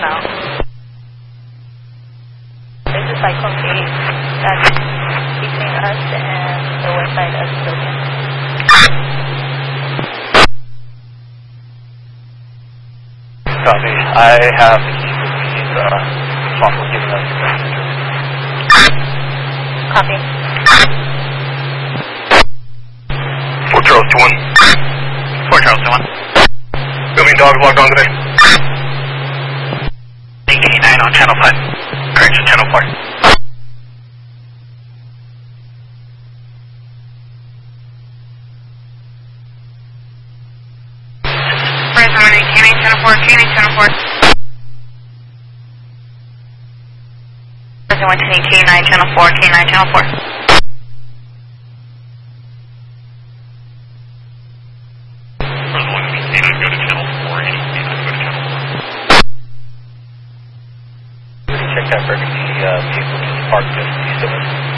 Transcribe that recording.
out. This is Cyclone 8. That's between us and the west side of the building. Copy. I have the key with me. He's responsible for giving us the message. Copy. 4 Charles 2-1. 4 Charles 2-1. Building dogs logged on today. 89 on channel 5. Correction, channel 4. Canine channel 4, Canine channel 4. President 120, Canine channel 4, Canine channel 4. President 120, Canine go to channel 4, any Canine go to channel 4. Check that burgundy vehicle just parked just east of us.